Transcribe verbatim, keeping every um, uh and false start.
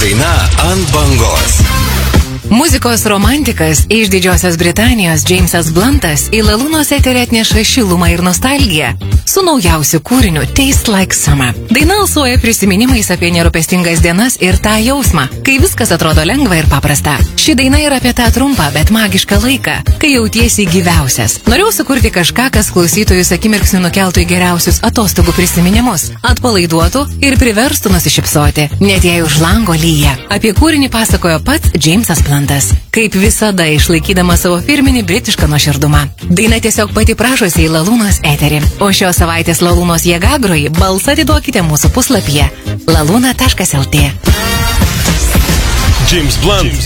Daina ant bangos. Muzikos romantikas iš Didžiosios Britanijos Jamesas Bluntas į Lalūnos eterį atneša šilumą ir nostalgiją su naujausiu kūriniu Taste Like Summer. Daina alsuoja prisiminimais apie nerūpestingas dienas ir tą jausmą, kai viskas atrodo lengva ir paprasta. Ši daina yra apie tą trumpą, bet magišką laiką, kai jautiesi gyviausias. Norėjau sukurti kažką, kas klausytojus akimirksniu nukeltų į geriausius atostogų prisiminimus, atpalaiduotų ir priverstų nusišypsoti, net jei už lango lyja. Apie kūrinį pasakojo pats Jamesas Bluntas, kaip visada išlaikydamas savo firminį britišką nuoširdumą. Daina tiesiog pati prašosi į Lalūnos eterį, o šios savaitės Lalūnos jėgagroji balsą atiduokite mūsų puslapyje laluna taškas lt. James Blunt